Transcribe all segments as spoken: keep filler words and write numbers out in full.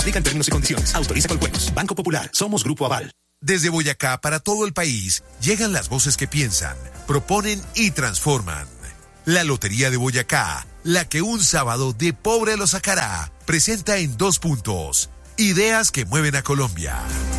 Aplican términos y condiciones. Autoriza con juegos. Banco Popular. Somos Grupo Aval. Desde Boyacá para todo el país llegan las voces que piensan, proponen y transforman. La Lotería de Boyacá, la que un sábado de pobre lo sacará, presenta en dos puntos. Ideas que mueven a Colombia.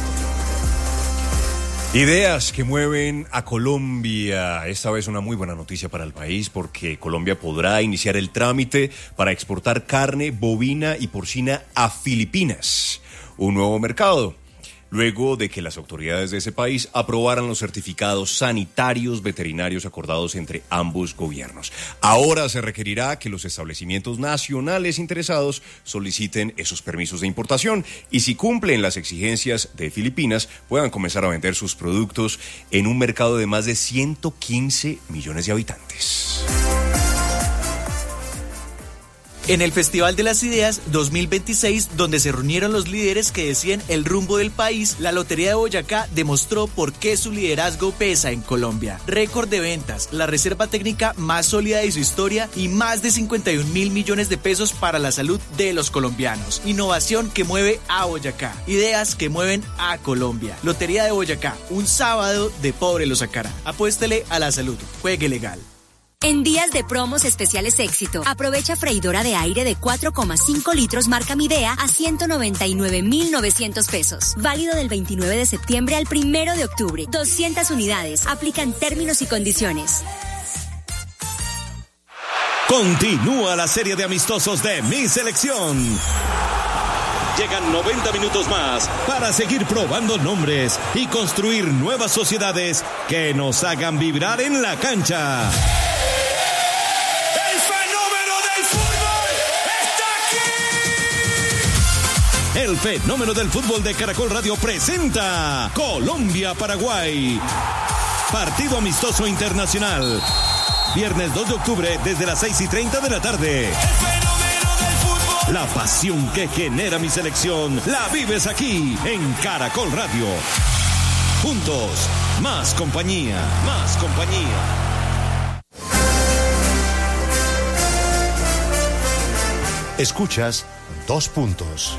Ideas que mueven a Colombia. Esta vez una muy buena noticia para el país porque Colombia podrá iniciar el trámite para exportar carne bovina y porcina a Filipinas, un nuevo mercado, luego de que las autoridades de ese país aprobaran los certificados sanitarios veterinarios acordados entre ambos gobiernos. Ahora se requerirá que los establecimientos nacionales interesados soliciten esos permisos de importación y, si cumplen las exigencias de Filipinas, puedan comenzar a vender sus productos en un mercado de más de ciento quince millones de habitantes. En el Festival de las Ideas dos mil veintiséis, donde se reunieron los líderes que decían el rumbo del país, la Lotería de Boyacá demostró por qué su liderazgo pesa en Colombia. Récord de ventas, la reserva técnica más sólida de su historia y más de cincuenta y un mil millones de pesos para la salud de los colombianos. Innovación que mueve a Boyacá. Ideas que mueven a Colombia. Lotería de Boyacá, un sábado de pobre lo sacará. Apuéstele a la salud. Juegue legal. En días de promos especiales Éxito, aprovecha freidora de aire de cuatro coma cinco litros marca Midea a ciento noventa y nueve mil novecientos pesos. Válido del veintinueve de septiembre al primero de octubre. doscientas unidades. Aplican términos y condiciones. Continúa la serie de amistosos de Mi Selección. Llegan noventa minutos más para seguir probando nombres y construir nuevas sociedades que nos hagan vibrar en la cancha. El fenómeno del fútbol de Caracol Radio presenta Colombia-Paraguay. Partido amistoso internacional. Viernes dos de octubre desde las seis y treinta de la tarde. El fenómeno del fútbol. La pasión que genera Mi Selección la vives aquí en Caracol Radio. Juntos, más compañía, más compañía. Escuchas Dos Puntos.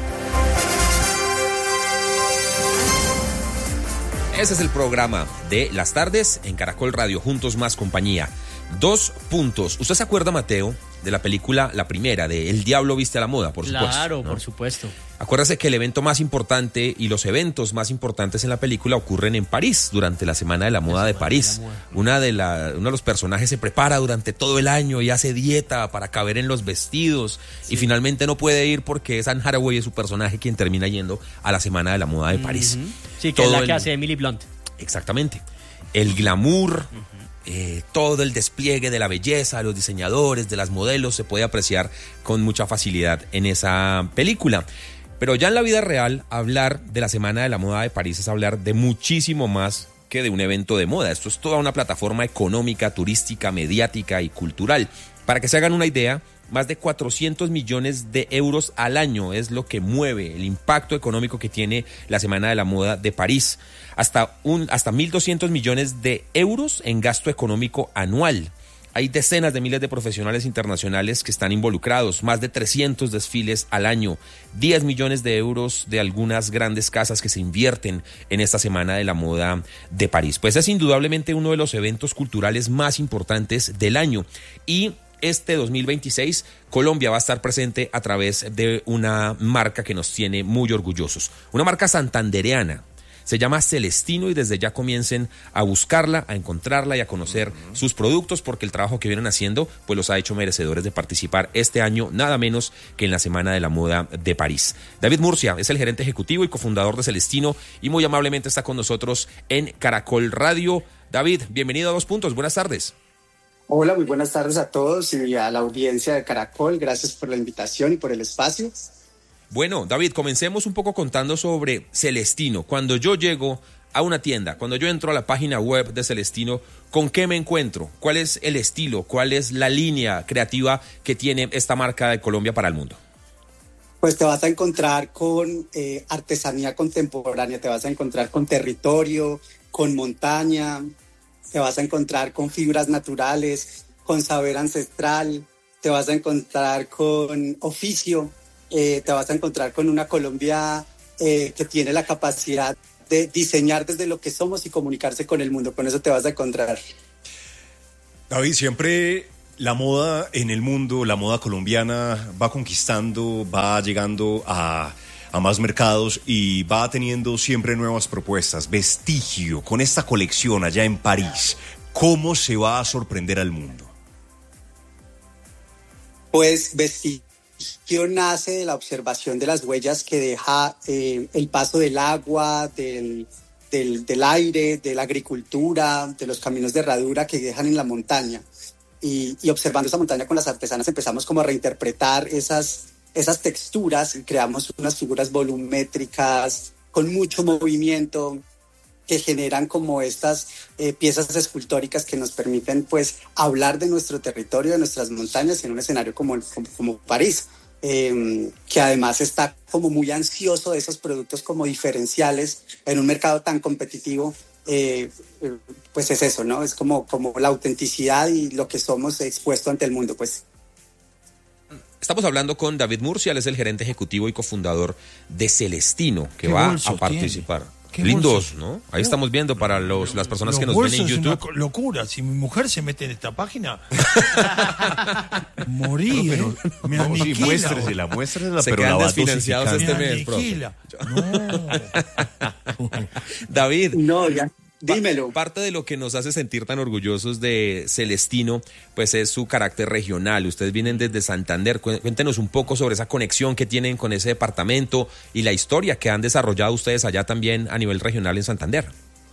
Ese es el programa de las tardes en Caracol Radio, Juntos Más Compañía. Dos puntos. ¿Usted se acuerda, Mateo, de la película, la primera, de El Diablo Viste a la Moda, por supuesto? Claro, ¿no? por supuesto. Acuérdese que el evento más importante y los eventos más importantes en la película ocurren en París, durante la Semana de la Moda de París. De la moda. Una de la, uno de los personajes se prepara durante todo el año y hace dieta para caber en los vestidos, sí. Y finalmente no puede ir porque es Anne Hathaway, es su personaje, quien termina yendo a la Semana de la Moda de París. Uh-huh. Sí, que todo es la el... que hace Emily Blunt. Exactamente. El glamour... Uh-huh. Eh, todo el despliegue de la belleza, de los diseñadores, de las modelos, se puede apreciar con mucha facilidad en esa película. Pero ya en la vida real, hablar de la Semana de la Moda de París es hablar de muchísimo más que de un evento de moda. Esto es toda una plataforma económica, turística, mediática y cultural. Para que se hagan una idea, más de cuatrocientos millones de euros al año es lo que mueve el impacto económico que tiene la Semana de la Moda de París. Hasta, un, hasta mil doscientos millones de euros en gasto económico anual. Hay decenas de miles de profesionales internacionales que están involucrados, más de trescientos desfiles al año, diez millones de euros de algunas grandes casas que se invierten en esta Semana de la Moda de París. Pues es indudablemente uno de los eventos culturales más importantes del año y este dos mil veintiséis Colombia va a estar presente a través de una marca que nos tiene muy orgullosos, una marca santandereana. Se llama Celestino y desde ya comiencen a buscarla, a encontrarla y a conocer uh-huh. sus productos porque el trabajo que vienen haciendo pues los ha hecho merecedores de participar este año nada menos que en la Semana de la Moda de París. David Murcia es el gerente ejecutivo y cofundador de Celestino y muy amablemente está con nosotros en Caracol Radio. David, bienvenido a Dos Puntos, buenas tardes. Hola, muy buenas tardes a todos y a la audiencia de Caracol. Gracias por la invitación y por el espacio. Bueno, David, comencemos un poco contando sobre Celestino. Cuando yo llego a una tienda, cuando yo entro a la página web de Celestino, ¿con qué me encuentro? ¿Cuál es el estilo? ¿Cuál es la línea creativa que tiene esta marca de Colombia para el mundo? Pues te vas a encontrar con eh, artesanía contemporánea, te vas a encontrar con territorio, con montaña, te vas a encontrar con fibras naturales, con saber ancestral, te vas a encontrar con oficio eh, te vas a encontrar con una Colombia eh, que tiene la capacidad de diseñar desde lo que somos y comunicarse con el mundo. Con eso te vas a encontrar. David, siempre la moda en el mundo, la moda colombiana va conquistando, va llegando a, a más mercados y va teniendo siempre nuevas propuestas. Vestigio, con esta colección allá en París, ¿cómo se va a sorprender al mundo? Pues Vestigio nace de la observación de las huellas que deja eh, el paso del agua, del, del, del aire, de la agricultura, de los caminos de herradura que dejan en la montaña. Y, y observando esa montaña con las artesanas empezamos como a reinterpretar esas, esas texturas y creamos unas figuras volumétricas con mucho movimiento que generan como estas eh, piezas escultóricas que nos permiten pues hablar de nuestro territorio, de nuestras montañas en un escenario como, como, como París, eh, que además está como muy ansioso de esos productos como diferenciales en un mercado tan competitivo. Eh, pues es eso, ¿no? Es como, como la autenticidad y lo que somos expuesto ante el mundo, pues. Estamos hablando con David Murcia, él es el gerente ejecutivo y cofundador de Celestino, que va a participar. Lindos, bolso? ¿No? Ahí uh, estamos viendo para los, las personas que nos ven en YouTube. Es una locura. Si mi mujer se mete en esta página, morí. No, pero, me no, aniquila. Sí, muéstresela, muéstresela, se pero quedan la desfinanciados este mes, profe. No. David. No, ya. Dímelo. Parte de lo que nos hace sentir tan orgullosos de Celestino, pues es su carácter regional. Ustedes vienen desde Santander. Cuéntenos un poco sobre esa conexión que tienen con ese departamento y la historia que han desarrollado ustedes allá también a nivel regional en Santander.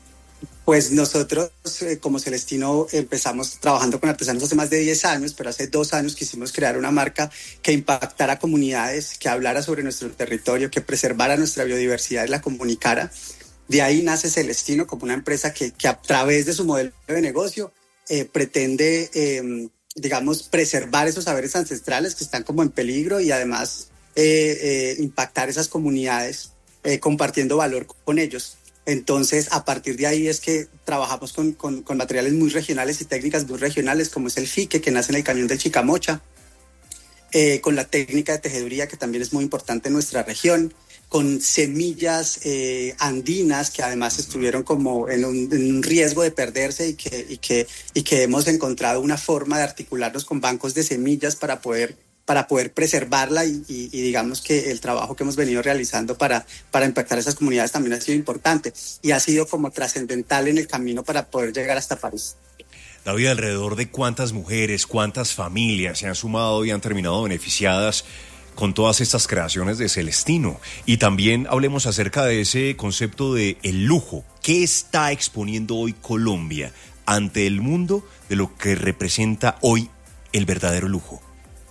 Pues nosotros eh, como Celestino empezamos trabajando con artesanos hace más de diez años, pero hace dos años quisimos crear una marca que impactara comunidades, que hablara sobre nuestro territorio, que preservara nuestra biodiversidad y la comunicara. De ahí nace Celestino como una empresa que, que a través de su modelo de negocio eh, pretende, eh, digamos, preservar esos saberes ancestrales que están como en peligro y además eh, eh, impactar esas comunidades eh, compartiendo valor con ellos. Entonces, a partir de ahí es que trabajamos con, con, con materiales muy regionales y técnicas muy regionales, como es el fique, que nace en el cañón del Chicamocha, eh, con la técnica de tejeduría, que también es muy importante en nuestra región, con semillas eh, andinas que además estuvieron como en un, en un riesgo de perderse y que, y, que, y que hemos encontrado una forma de articularnos con bancos de semillas para poder, para poder preservarla y, y, y digamos que el trabajo que hemos venido realizando para, para impactar a esas comunidades también ha sido importante y ha sido como trascendental en el camino para poder llegar hasta París. David, ¿alrededor de cuántas mujeres, cuántas familias se han sumado y han terminado beneficiadas con todas estas creaciones de Celestino? Y también hablemos acerca de ese concepto de el lujo. ¿Qué está exponiendo hoy Colombia ante el mundo de lo que representa hoy el verdadero lujo?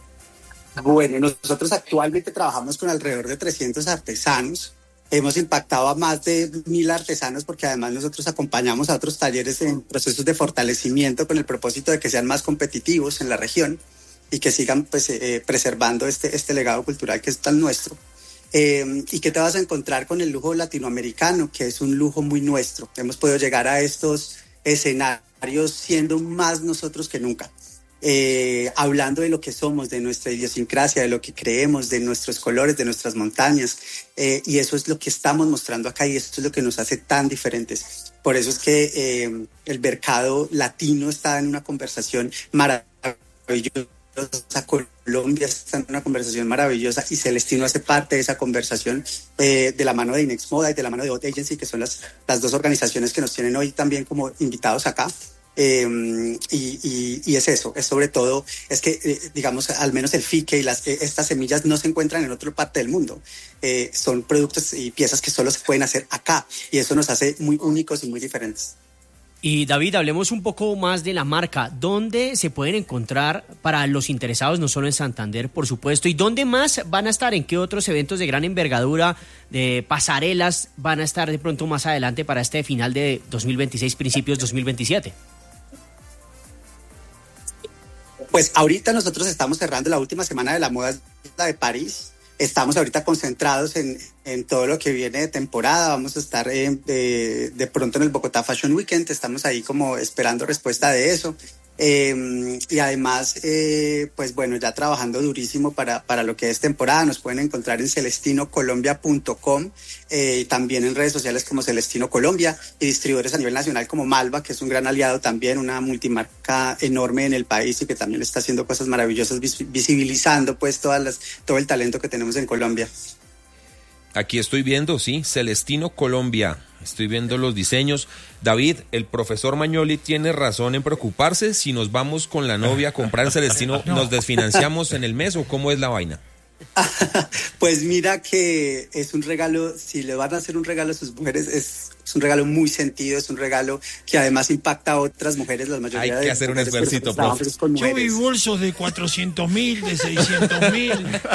Bueno, nosotros actualmente trabajamos con alrededor de trescientos artesanos. Hemos impactado a más de mil artesanos porque además nosotros acompañamos a otros talleres en procesos de fortalecimiento con el propósito de que sean más competitivos en la región y que sigan pues, eh, preservando este, este legado cultural que es tan nuestro. Eh, ¿Y qué te vas a encontrar con el lujo latinoamericano? Que es un lujo muy nuestro. Hemos podido llegar a estos escenarios siendo más nosotros que nunca. Eh, hablando de lo que somos, de nuestra idiosincrasia, de lo que creemos, de nuestros colores, de nuestras montañas. Eh, y eso es lo que estamos mostrando acá y eso es lo que nos hace tan diferentes. Por eso es que eh, el mercado latino está en una conversación maravillosa. Colombia está en una conversación maravillosa y Celestino hace parte de esa conversación eh, de la mano de Inex Moda y de la mano de Hot Agency, que son las, las dos organizaciones que nos tienen hoy también como invitados acá. Eh, y, y, y es eso, es sobre todo, es que eh, digamos, al menos el fique y las, eh, estas semillas no se encuentran en otra parte del mundo. Eh, son productos y piezas que solo se pueden hacer acá y eso nos hace muy únicos y muy diferentes. Y David, hablemos un poco más de la marca. ¿Dónde se pueden encontrar para los interesados, no solo en Santander, por supuesto? ¿Y dónde más van a estar? ¿En qué otros eventos de gran envergadura, de pasarelas, van a estar de pronto más adelante para este final de dos mil veintiséis, principios dos mil veintisiete? Pues ahorita nosotros estamos cerrando la última semana de la moda de París. Estamos ahorita concentrados en, en todo lo que viene de temporada. Vamos a estar eh, de, de pronto en el Bogotá Fashion Weekend, estamos ahí como esperando respuesta de eso. Eh, y además, eh, pues bueno, ya trabajando durísimo para, para lo que es temporada. Nos pueden encontrar en celestino colombia punto com, eh, también en redes sociales como Celestino Colombia, y distribuidores a nivel nacional como Malva, que es un gran aliado también, una multimarca enorme en el país y que también está haciendo cosas maravillosas, vis- visibilizando pues todas las, todo el talento que tenemos en Colombia. Aquí estoy viendo, sí, Celestino Colombia. Estoy viendo los diseños. David, el profesor Magnoli tiene razón en preocuparse. Si nos vamos con la novia a comprar el Celestino, no. ¿Nos desfinanciamos en el mes o cómo es la vaina? Pues mira que es un regalo, si le van a hacer un regalo a sus mujeres, es, es un regalo muy sentido, es un regalo que además impacta a otras mujeres, la mayoría. Hay que de hacer mujeres, un esfuercito, profe. Yo vi bolsos de cuatrocientos mil, de seiscientos mil.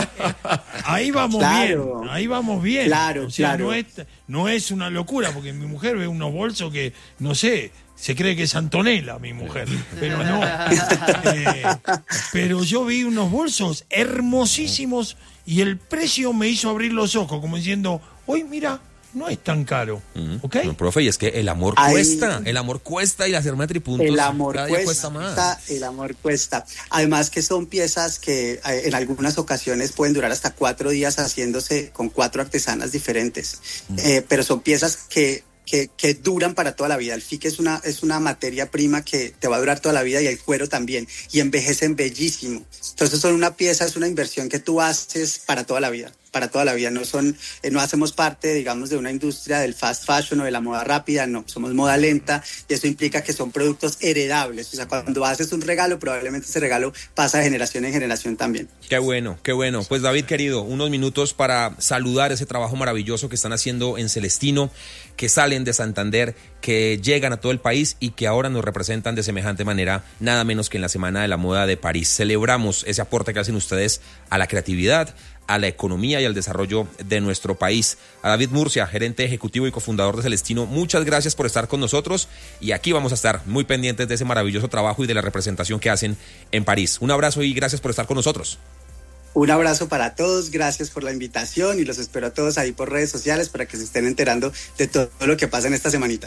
Ahí vamos claro, bien, ahí vamos bien. Claro, o sea, claro. No es, no es una locura, porque mi mujer ve unos bolsos que, no sé, se cree que es Antonella, mi mujer, pero no. Eh, pero yo vi unos bolsos hermosísimos y el precio me hizo abrir los ojos, como diciendo, hoy mira, no es tan caro, Uh-huh. ¿ok? No, profe, y es que el amor Ahí, cuesta, el amor cuesta y la hacer metripuntos el amor cada día cuesta, cuesta más. El amor cuesta. Además que son piezas que eh, en algunas ocasiones pueden durar hasta cuatro días haciéndose con cuatro artesanas diferentes, uh-huh. eh, pero son piezas que Que, que duran para toda la vida. El fique es una, es una materia prima que te va a durar toda la vida, y el cuero también, y envejecen bellísimo. Entonces son una pieza, es una inversión que tú haces para toda la vida, para toda la vida. No son, eh, no hacemos parte, digamos, de una industria del fast fashion o de la moda rápida, no, somos moda lenta, y eso implica que son productos heredables. O sea, cuando haces un regalo, probablemente ese regalo pasa de generación en generación también. Qué bueno, qué bueno. Pues David, querido, unos minutos para saludar ese trabajo maravilloso que están haciendo en Celestino, que salen de Santander, que llegan a todo el país y que ahora nos representan de semejante manera, nada menos que en la Semana de la Moda de París. Celebramos ese aporte que hacen ustedes a la creatividad, a la economía y al desarrollo de nuestro país. A David Murcia, gerente ejecutivo y cofundador de Celestino, muchas gracias por estar con nosotros, y aquí vamos a estar muy pendientes de ese maravilloso trabajo y de la representación que hacen en París. Un abrazo y gracias por estar con nosotros. Un abrazo para todos, gracias por la invitación, y los espero a todos ahí por redes sociales para que se estén enterando de todo lo que pasa en esta semanita.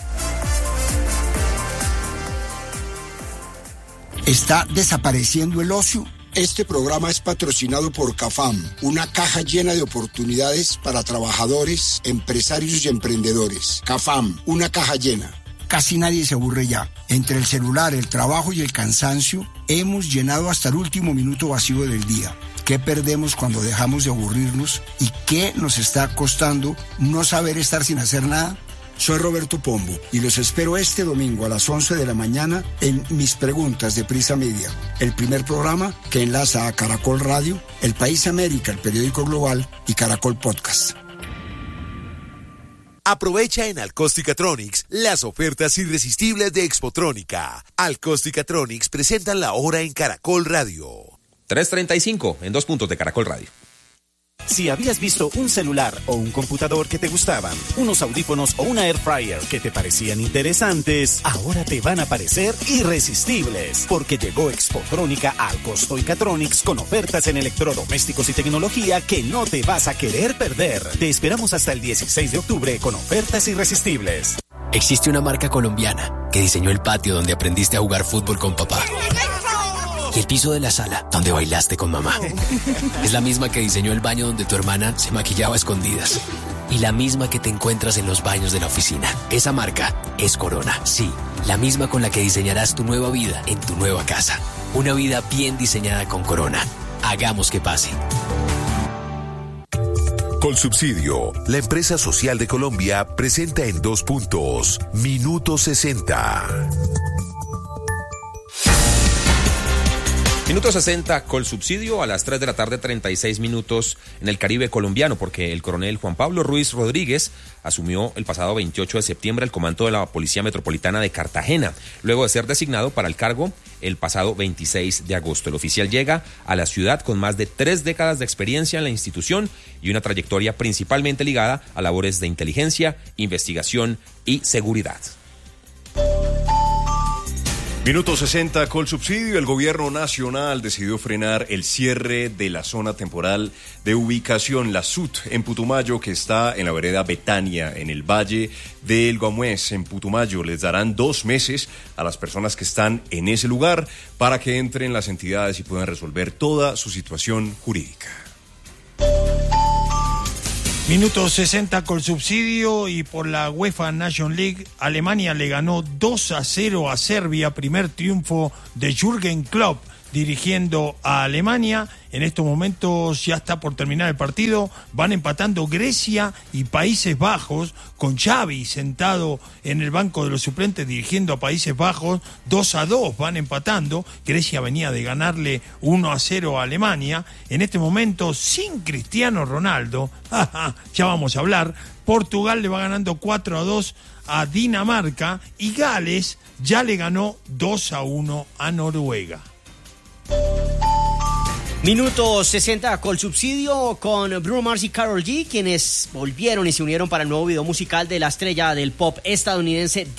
¿Está desapareciendo el ocio? Este programa es patrocinado por CAFAM, una caja llena de oportunidades para trabajadores, empresarios y emprendedores. CAFAM, una caja llena. Casi nadie se aburre ya. Entre el celular, el trabajo y el cansancio, hemos llenado hasta el último minuto vacío del día. ¿Qué perdemos cuando dejamos de aburrirnos? ¿Y qué nos está costando no saber estar sin hacer nada? Soy Roberto Pombo y los espero este domingo a las once de la mañana en Mis Preguntas de Prisa Media, el primer programa que enlaza a Caracol Radio, El País América, el periódico global, y Caracol Podcast. Aprovecha en Alcosticatronics las ofertas irresistibles de Expotrónica. Alcosticatronics presentan la hora en Caracol Radio. tres treinta y cinco en dos puntos de Caracol Radio. Si habías visto un celular o un computador que te gustaban, unos audífonos o una air fryer que te parecían interesantes, ahora te van a parecer irresistibles, porque llegó Expotrónica a Alcostoicatronics con ofertas en electrodomésticos y tecnología que no te vas a querer perder. Te esperamos hasta el dieciséis de octubre con ofertas irresistibles. Existe una marca colombiana que diseñó el patio donde aprendiste a jugar fútbol con papá. Y el piso de la sala, donde bailaste con mamá. Es la misma que diseñó el baño donde tu hermana se maquillaba a escondidas. Y la misma que te encuentras en los baños de la oficina. Esa marca es Corona. Sí, la misma con la que diseñarás tu nueva vida en tu nueva casa. Una vida bien diseñada con Corona. Hagamos que pase. Colsubsidio, la empresa social de Colombia, presenta en dos puntos, Minuto sesenta. Minuto sesenta, Colsubsidio, a las tres de la tarde, treinta y seis minutos en el Caribe colombiano, porque el coronel Juan Pablo Ruiz Rodríguez asumió el pasado veintiocho de septiembre el comando de la Policía Metropolitana de Cartagena, luego de ser designado para el cargo el pasado veintiséis de agosto. El oficial llega a la ciudad con más de tres décadas de experiencia en la institución y una trayectoria principalmente ligada a labores de inteligencia, investigación y seguridad. Minuto sesenta, Colsubsidio. El gobierno nacional decidió frenar el cierre de la zona temporal de ubicación, la S U T, en Putumayo, que está en la vereda Betania, en el Valle del Guamués, en Putumayo. Les darán dos meses a las personas que están en ese lugar para que entren las entidades y puedan resolver toda su situación jurídica. Minuto sesenta con subsidio y por la UEFA Nation League, Alemania le ganó dos a cero a Serbia, primer triunfo de Jürgen Klopp dirigiendo a Alemania. En estos momentos ya está por terminar el partido, van empatando Grecia y Países Bajos, con Xavi sentado en el banco de los suplentes dirigiendo a Países Bajos, dos a dos van empatando. Grecia venía de ganarle uno a cero a Alemania. En este momento, sin Cristiano Ronaldo, ya vamos a hablar, Portugal le va ganando cuatro a dos a Dinamarca y Gales ya le ganó dos a uno a Noruega. Minuto sesenta Colsubsidio con Bruno Mars y Karol G, quienes volvieron y se unieron para el nuevo video musical de la estrella del pop estadounidense